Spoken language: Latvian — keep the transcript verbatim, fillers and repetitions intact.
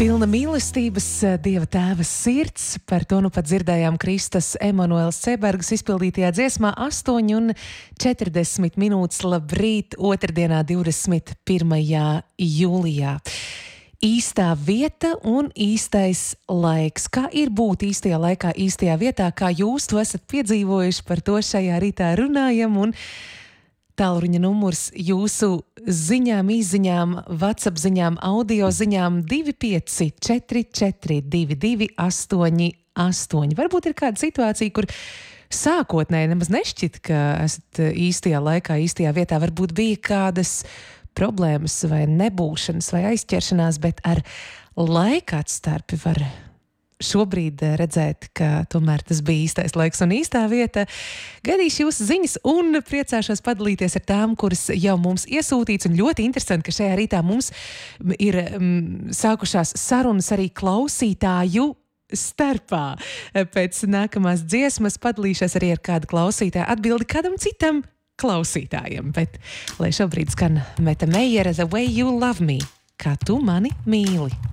Pilna mīlestības Dieva Tēva sirds, par to nu pat dzirdējām Kristas Emanuēls Cebergas izpildītajā dziesmā astoņi un četrdesmit minūtes. Labrīt, otrdienā divdesmit pirmajā jūlijā. Īstā vieta un īstais laiks. Kā ir būt īstajā laikā, īstajā vietā, kā jūs to esat piedzīvojuši, par to šajā rītā runājam, un tālruņa numurs jūsu ziņām, izziņām, WhatsApp ziņām, audio ziņām divi pieci četri četri divi divi astoņi astoņi. Varbūt ir kāda situācija, kur sākotnēji nemaz nešķit, ka esat īstajā laikā, īstajā vietā. Varbūt bija kādas problēmas vai nebūšanas vai aizķeršanās, bet ar laika atstarpi var šobrīd redzēt, ka tomēr tas bija īstais laiks un īstā vieta. Gaidīšu jūsu ziņas un priecāšos padalīties ar tām, kuras jau mums iesūtīts, un ļoti interesanti, ka šajā rītā mums ir um, sākušās sarunas arī klausītāju starpā. Pēc nākamās dziesmas padalīšos arī ar kādu klausītāju atbildi kādam citam klausītājam, bet lai šobrīd skan Meta Meiera The Way You Love Me, kā tu mani mīli.